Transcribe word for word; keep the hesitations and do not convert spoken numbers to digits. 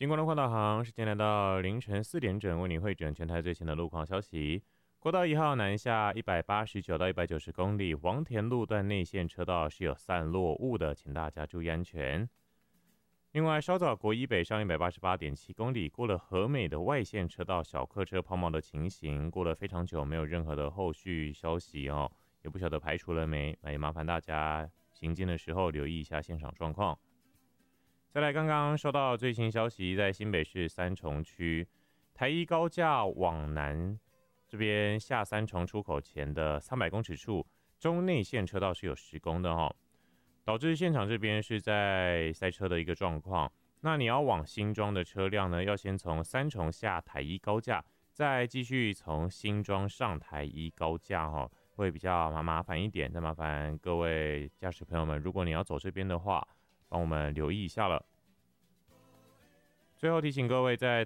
经过路况导航，时间来到凌晨四点整，为您汇整全台最新的路况消息。国道一号南下一百八十九到一百九十公里，黄田路段内线车道是有散落雾的，请大家注意安全。另外，稍早国一北上一百八十八点七公里，过了和美的外线车道小客车抛锚的情形，过了非常久，没有任何的后续消息哦，也不晓得排除了没，那也麻烦大家行进的时候留意一下现场状况。再来，刚刚收到最新消息，在新北市三重区台一高架往南这边下三重出口前的三百公尺处，中内线车道是有施工的哦，导致现场这边是在塞车的一个状况。那你要往新庄的车辆呢，要先从三重下台一高架，再继续从新庄上台一高架哦，会比较麻麻烦一点。再麻烦各位驾驶朋友们，如果你要走这边的话，帮我们留意一下了。最后提醒各位，在